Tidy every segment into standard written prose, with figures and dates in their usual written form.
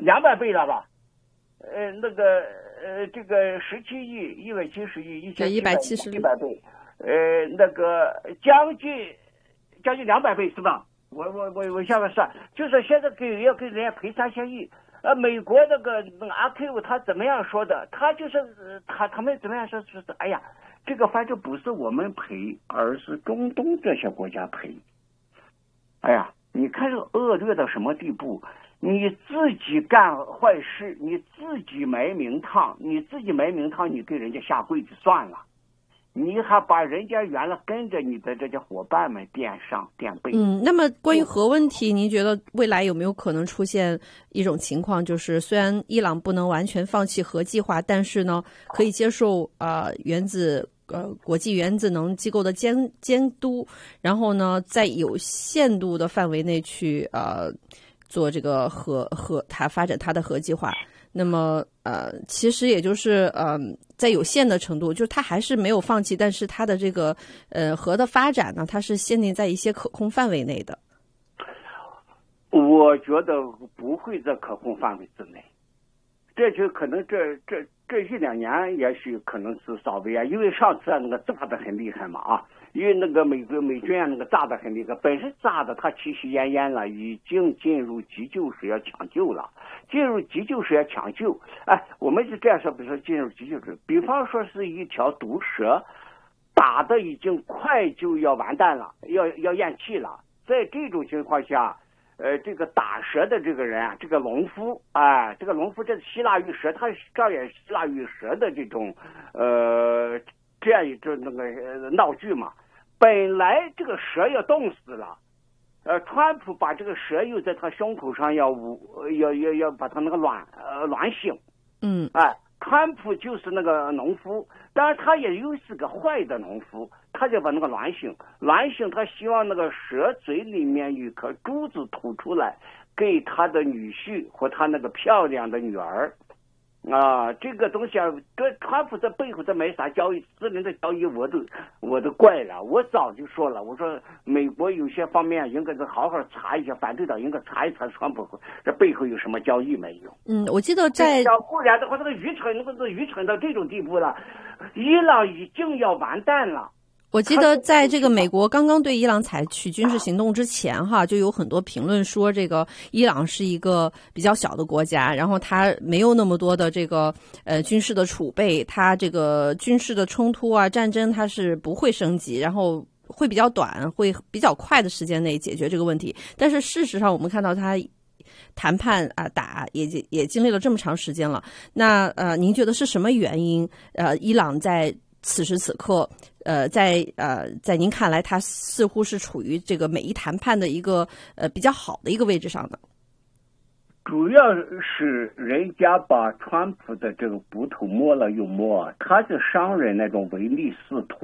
200倍了吧？这个17亿、170亿、170倍，那个将近200倍是吧？我下面算，就是现在要给人家赔3000亿。美国那个阿 Q 他怎么样说的？他就是他们怎么样说？是哎呀，这个反正不是我们赔，而是中东这些国家赔。哎呀，你看这个恶劣到什么地步？你自己干坏事，你自己埋名堂，你给人家下跪就算了，你还把人家原来跟着你的这些伙伴们垫背。 那么关于核问题，您觉得未来有没有可能出现一种情况，就是虽然伊朗不能完全放弃核计划，但是呢，可以接受国际原子能机构的监督，然后呢，在有限度的范围内去做这个它发展它的核计划。那么其实也就是在有限的程度，就是它还是没有放弃，但是它的这个核的发展呢，它是限定在一些可控范围内的。 我觉得不会在可控范围之内，这就可能这1-2年也许可能是稍微因为上次那个炸得很厉害嘛因为那个美军那个炸得很厉害，本身炸的它气息奄奄了，已经进入急救室要抢救了。我们是这样说，比如说进入急救室，比方说是一条毒蛇，打的已经快就要完蛋了，要咽气了。在这种情况下，这个打蛇的这个人这个农夫这是希腊玉蛇，他照演希腊玉蛇的这种这样一种那个闹剧嘛。本来这个蛇要冻死了，川普把这个蛇又在他胸口上要把他那个卵醒。川普就是那个农夫，当然他也又是个坏的农夫，他就把那个卵醒，他希望那个蛇嘴里面有一颗珠子吐出来，给他的女婿和他那个漂亮的女儿。这个东西这川普在背后在买啥交易，私人的交易我都怪了。我早就说了，我说美国有些方面应该是好好查一下，反对党应该查一查川普这背后有什么交易没有。 我记得不然的话，这个愚蠢到这种地步了，伊朗已经要完蛋了。 我记得在这个美国刚刚对伊朗采取军事行动之前就有很多评论说这个伊朗是一个比较小的国家，然后它没有那么多的这个军事的储备，它这个军事的冲突战争它是不会升级，然后会比较短，会比较快的时间内解决这个问题。但是事实上我们看到它谈判也经历了这么长时间了。那您觉得是什么原因伊朗在此时此刻在您看来，它似乎是处于这个美伊谈判的一个比较好的一个位置上的？ 主要是人家把川普的这个骨头摸了又摸，他是商人那种唯利是图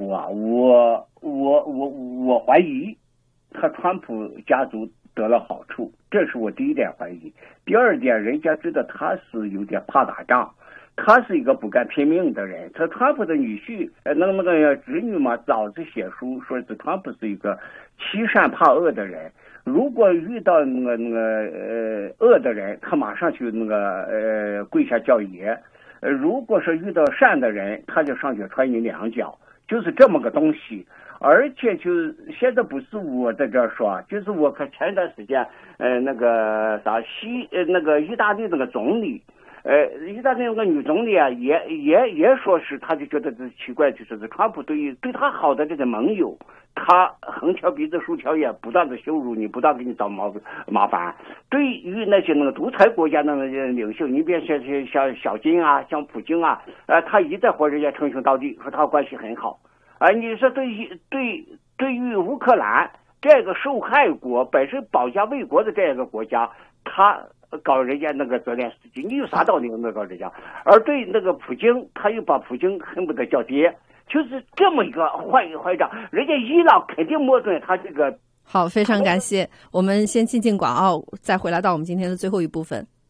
我怀疑他川普家族得了好处，这是我第一点怀疑。第二点，人家知道他是有点怕打仗，他是一个不甘拼命的人。他川普的女婿那个侄女嘛，早就写书说是川普是一个欺善怕恶的人，如果遇到那个恶的人，他马上去跪下叫爷，如果是遇到善的人，他就上去踹你两脚，就是这么个东西。而且就现在不是我在这儿说，就是我看前一段时间那个意大利那个总理意大利那个女总理也说是，他就觉得这奇怪，就是川普对他好的这个盟友，他横挑鼻子竖挑眼，不断的羞辱你，不断给你找麻烦。对于那些独裁国家的那些领袖，你比如像小金像普京他一再和人家称兄道弟，说他关系很好。你说对于乌克兰这个受害国，本身保家卫国的这个国家，他搞人家那个泽连斯基，你有啥道理搞人家？而对那个普京，他又把普京恨不得叫爹，就是这么一个坏账。人家伊朗肯定摸准他这个。 好，非常感谢。我们先进广告，再回来到我们今天的最后一部分。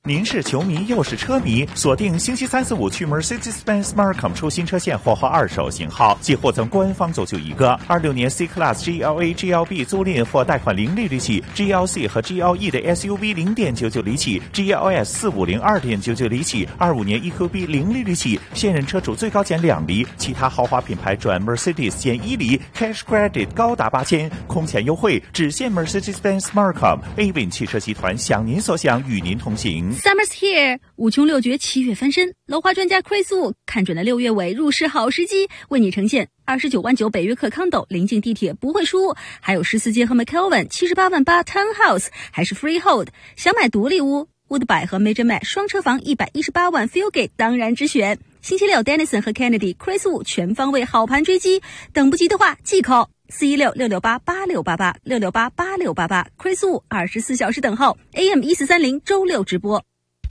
您是球迷又是车迷，锁定星期3、4、5去 Mercedes-Benz Markham 出新车线或和二手型号，即获赠官方走就一个26年 C-Class GLA、GLB 租赁或贷款零利率起 ，GLC 和 GLE 的 SUV 0.99厘起 ，GLS 450 2.99厘起，25年 EQB 零利率起，现任车主最高减2厘，其他豪华品牌转 Mercedes 减1厘 ，Cash Credit 高达8000，空前优惠，只限 Mercedes-Benz Markham。Avin 汽车集团想您所想，与您同行。 Summer's here， 五穷六绝7月翻身，楼花专家 Chris Wu 看准了6月尾入市好时机，为你呈现29万9北约克 Condo 临近地铁不会输，还有14街和 McKelvin 78万8 Townhouse， 还是 Freehold。想买独立屋 Woodbury 和 Major Mac 双车房118万 Fieldgate 当然之选。星期六 Dennison 和 Kennedy Chris Wu 全方位好盘追击，等不及的话即 call 416-668-8688 668-8688 Chris Wu 24小时等候 AM1430 周6直播。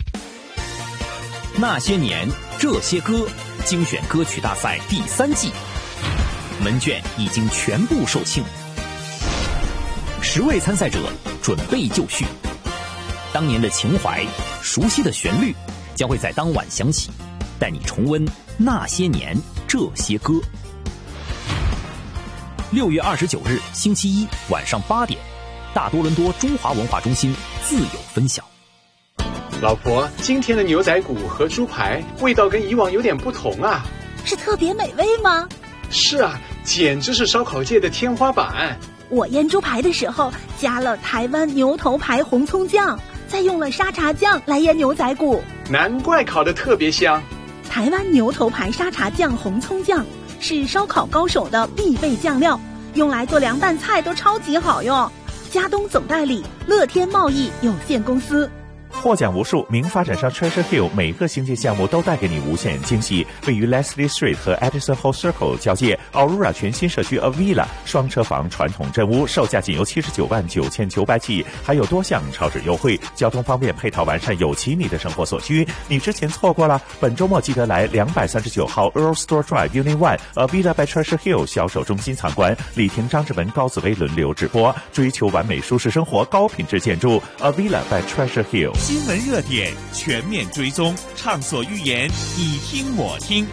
那些年这些歌精选歌曲大赛第3季门卷已经全部售罄，10位参赛者准备就绪，当年的情怀，熟悉的旋律将会在当晚响起，带你重温那些年这些歌。6月29日星期一晚上8点，大多伦多中华文化中心自有分晓。 老婆，今天的牛仔骨和猪排味道跟以往有点不同啊。 是特别美味吗？ 是啊，简直是烧烤界的天花板。 我腌猪排的时候加了台湾牛头牌红葱酱，再用了沙茶酱来腌牛仔骨， 难怪烤得特别香。 台湾牛头牌沙茶酱红葱酱是烧烤高手的必备酱料，用来做凉拌菜都超级好用。嘉东总代理乐天贸易有限公司。 获奖无数，名发展商 Treasure Hill 每个星级项目都带给你无限惊喜。位于 Leslie Street 和 Edison Hall Circle 交界 Aurora 全新社区 Avila 双车房传统镇屋，售价仅由79万9900起，还有多项超值优惠，交通方便，配套完善，有其你的生活所需。你之前错过了，本周末记得来239号 Earl Store Drive Unit 1 Avila by Treasure Hill 销售中心参观，李婷、张志文、高紫薇轮流直播，追求完美舒适生活，高品质建筑 Avila by Treasure Hill。新闻热点全面追踪，畅所欲言，你听我听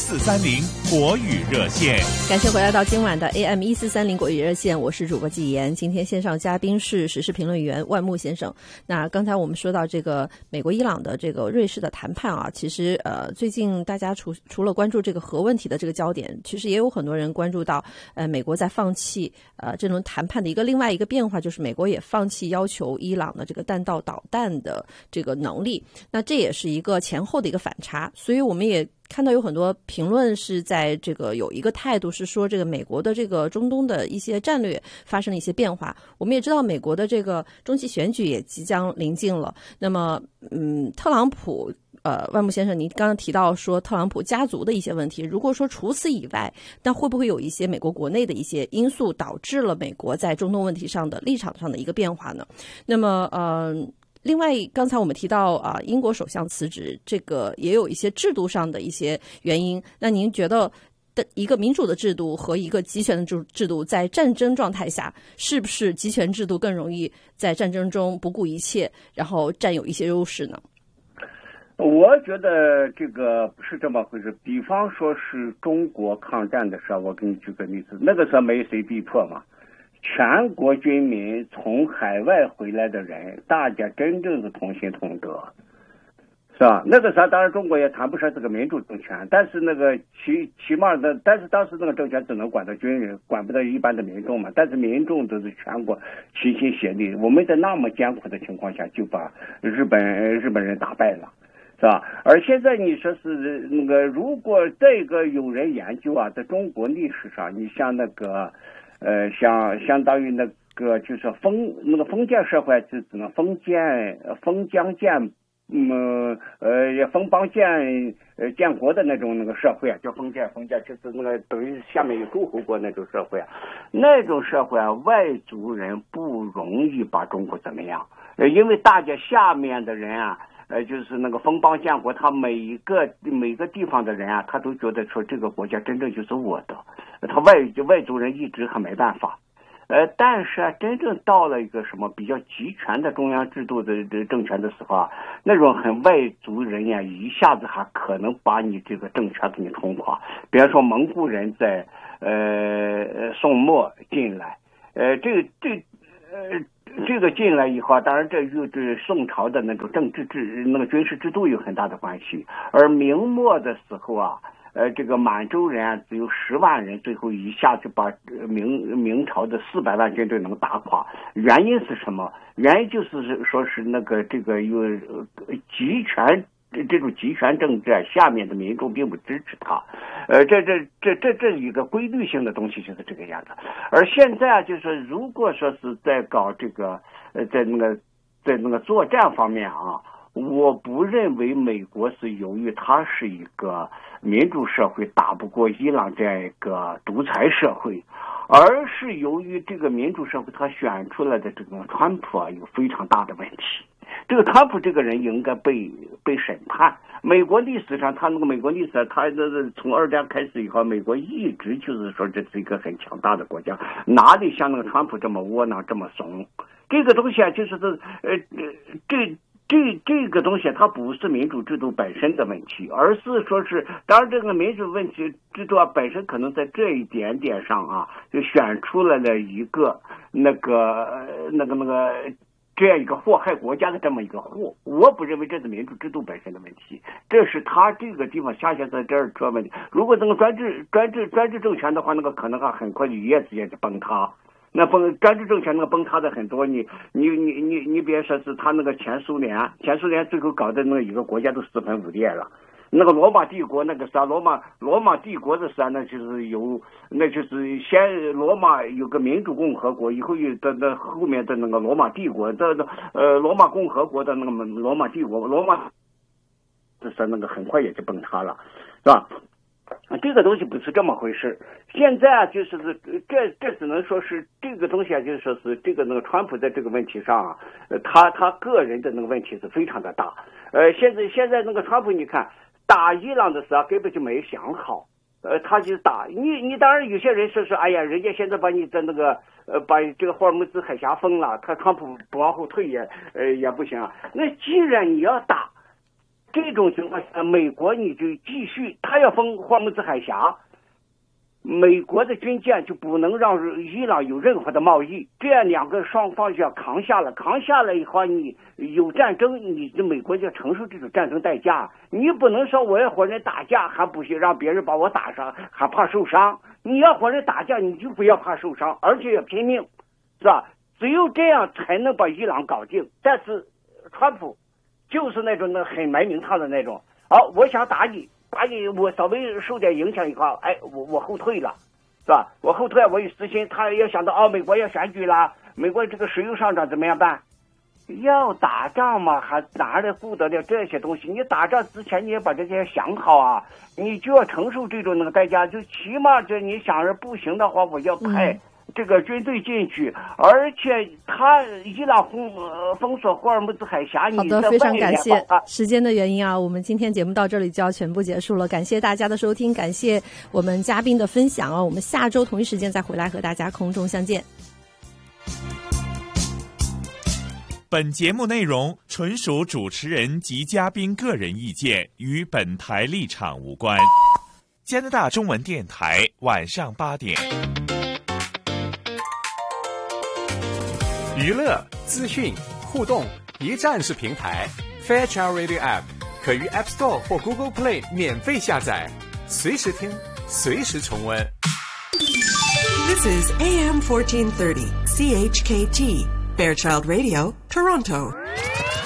，1430国语热线。 感谢回来到今晚的 AM1430国语热线，我是主播季言。今天线上嘉宾是时事评论员万木先生。那刚才我们说到这个美国伊朗的这个瑞士的谈判啊，其实最近大家除了关注这个核问题的这个焦点，其实也有很多人关注到美国在放弃这轮谈判的另外一个变化，就是美国也放弃要求伊朗的这个弹道导弹的这个能力。那这也是一个前后的一个反差，所以我们也看到有很多评论是在这个有一个态度是说，这个美国的这个中东的一些战略发生了一些变化。我们也知道美国的这个中期选举也即将临近了，那么特朗普万木先生，您刚刚提到说特朗普家族的一些问题，如果说除此以外，那会不会有一些美国国内的一些因素导致了美国在中东问题上的立场上的一个变化呢？那么另外，刚才我们提到英国首相辞职，这个也有一些制度上的一些原因。那您觉得一个民主的制度和一个集权的制度在战争状态下，是不是集权制度更容易在战争中不顾一切，然后占有一些优势呢？ 我觉得这个不是这么回事。比方说是中国抗战的时候，我给你举个例子，那个时候没谁逼迫嘛。全国军民从海外回来的人，大家真正是同心同德，是吧？那个时候当然中国也谈不上这个民主政权，但是那个起码的，但是当时那个政权只能管到军人，管不到一般的民众嘛。但是民众都是全国齐心协力，我们在那么艰苦的情况下就把日本人打败了，是吧？而现在你说是那个，如果这个有人研究啊，在中国历史上，你像那个。相当于那个就是封建社会，就只能封疆建，封邦建国的那个社会啊，叫封建，就是那个等于下面有诸侯国那种社会啊，那种社会啊，外族人不容易把中国怎么样，因为大家下面的人啊。就是那个封邦建国，他每个地方的人啊，他都觉得说这个国家真正就是我的，他外族人一直还没办法， 但是啊，真正到了一个什么比较集权的中央制度的政权的时候啊，那种很外族人呀，一下子还可能把你这个政权给你冲垮。比方说蒙古人在宋末进来，这个进来以后，当然这与这宋朝的那种政治那个军事制度有很大的关系。而明末的时候啊，这个满洲人啊只有10万人，最后一下就把明朝的400万军队能打垮。原因是什么？原因就是说是那个这个有集权。这种集权政治啊，下面的民众并不支持他，这一个规律性的东西就是这个样子。而现在啊，就是如果说是在搞这个，在那个作战方面啊，我不认为美国是由于它是一个民主社会打不过伊朗这样一个独裁社会，而是由于这个民主社会他选出来的这个川普啊有非常大的问题。这个川普这个人应该被审判。美国历史上，他从2战开始以后，美国一直就是说这是一个很强大的国家，哪里像那个川普这么窝囊这么怂？这个东西啊，就是这个东西它不是民主制度本身的问题，而是说是，当然这个民主问题制度啊本身可能在这一点点上啊，就选出来了一个那个这样一个祸害国家的这么一个祸。我不认为这是民主制度本身的问题，这是他这个地方下在这儿出问题。如果这个专制政权的话，那个可能还很快一夜之间就崩塌。那专制政权那个崩塌的很多，你别说是他那个前苏联最后搞的那一个国家都4分5裂了。那个罗马帝国那个啥，罗马帝国的啥，那就是先罗马有个民主共和国，以后有的后面的那个罗马帝国罗马共和国的那个罗马帝国，就是那个很快也就崩塌了，是吧？这个东西不是这么回事。现在啊，就是这只能说是这个东西啊，就是说是这个那个川普在这个问题上啊，他个人的那个问题是非常的大。现在那个川普，你看打伊朗的时候根本就没想好，他就打你。当然有些人说是，哎呀，人家现在把你的那个把这个霍尔木兹海峡封了，他川普不往后退也不行啊。那既然你要打，这种情况下，美国你就继续，他要封霍尔木兹海峡，美国的军舰就不能让伊朗有任何的贸易，这样两个双方就要扛下来以后，你有战争，你的美国就要承受这种战争代价。你不能说我要和人打架还不行，让别人把我打伤还怕受伤。你要和人打架，你就不要怕受伤，而且要拼命，是吧？只有这样才能把伊朗搞定。但是川普就是那种很没名堂的那种，我想打你，我稍微受点影响以后，我后退了，是吧？我后退，我有私心。他要想到美国要选举了，美国这个石油上涨怎么样办？要打仗嘛，还哪里顾得了这些东西？你打仗之前你也把这些想好啊，你就要承受这种那个代价。就起码这你想着不行的话，我要派这个军队进去，而且伊朗封锁霍尔木兹海峡。 好的，非常感谢。时间的原因啊，我们今天节目到这里就要全部结束了。感谢大家的收听，感谢我们嘉宾的分享啊。我们下周同一时间再回来和大家空中相见。 本节目内容纯属主持人及嘉宾个人意见，与本台立场无关。加拿大中文电台晚上8点。 娱乐、资讯、互动一站式平台 Fairchild Radio App 可于 App Store 或 Google Play 免费下载，随时听，随时重温。 This is AM 1430 CHKT Fairchild Radio, Toronto.